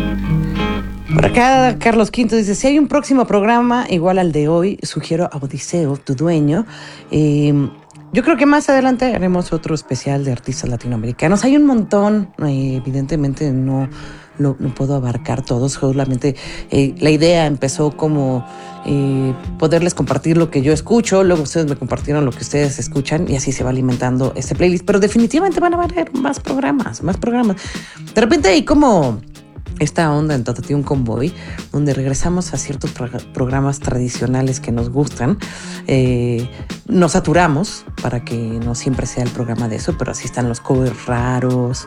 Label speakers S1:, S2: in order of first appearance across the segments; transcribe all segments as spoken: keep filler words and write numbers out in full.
S1: Por acá Carlos Quinto dice, si hay un próximo programa igual al de hoy, sugiero a Odiseo, tu dueño. Eh, yo creo que más adelante haremos otro especial de artistas latinoamericanos. Hay un montón, eh, evidentemente no, no, no puedo abarcar todos, solamente eh, la idea empezó como eh, poderles compartir lo que yo escucho, luego ustedes me compartieron lo que ustedes escuchan y así se va alimentando este playlist, pero definitivamente van a haber más programas, más programas. De repente hay como esta onda en Tótate un Convoy, donde regresamos a ciertos pro- programas tradicionales que nos gustan, eh, nos saturamos para que no siempre sea el programa de eso, pero así están los covers raros,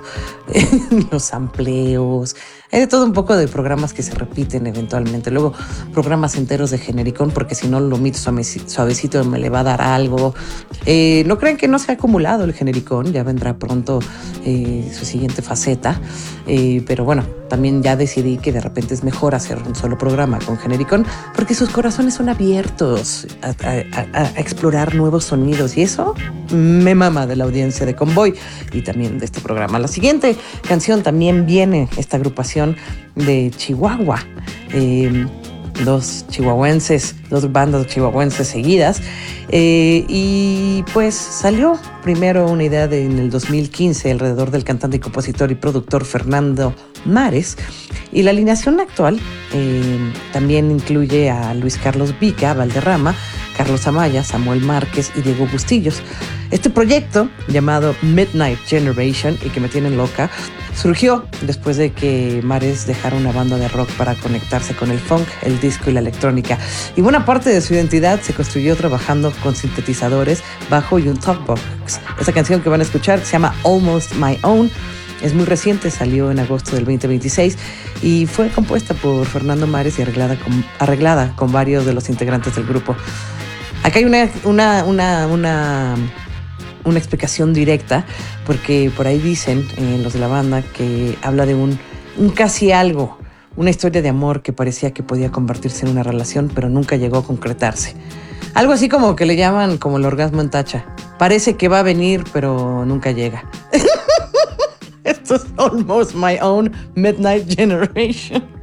S1: los amplios, hay de todo un poco de programas que se repiten eventualmente, luego programas enteros de genericón, porque si no lo mito suavecito me le va a dar algo. Eh, no crean que no se ha acumulado el genericón, ya vendrá pronto eh, su siguiente faceta, eh, pero bueno, también ya decidí que de repente es mejor hacer un solo programa con genericón, porque sus corazones son abiertos a, a, a, a explorar nuevos sonidos y eso me mama de la audiencia de Convoy y también de este programa. La siguiente canción también viene esta agrupación de Chihuahua, eh, dos chihuahuenses, dos bandas chihuahuenses seguidas, eh, y pues salió primero una idea de, en el dos mil quince alrededor del cantante y compositor y productor Fernando Mares, y la alineación actual eh, también incluye a Luis Carlos Vica Valderrama, Carlos Amaya, Samuel Márquez y Diego Bustillos. Este proyecto, llamado Midnight Generation y que me tienen loca, surgió después de que Mares dejara una banda de rock para conectarse con el funk, el disco y la electrónica. Y buena parte de su identidad se construyó trabajando con sintetizadores, bajo y un talkbox. Esta canción que van a escuchar se llama Almost My Own. Es muy reciente, salió en agosto del veinte veintiséis y fue compuesta por Fernando Mares y arreglada con, arreglada con varios de los integrantes del grupo. Acá hay una, una, una, una, una explicación directa, porque por ahí dicen eh, los de la banda que habla de un, un casi algo, una historia de amor que parecía que podía convertirse en una relación, pero nunca llegó a concretarse. Algo así como que le llaman como el orgasmo en tacha. Parece que va a venir, pero nunca llega. Esto es Almost My Own Midnight Generation.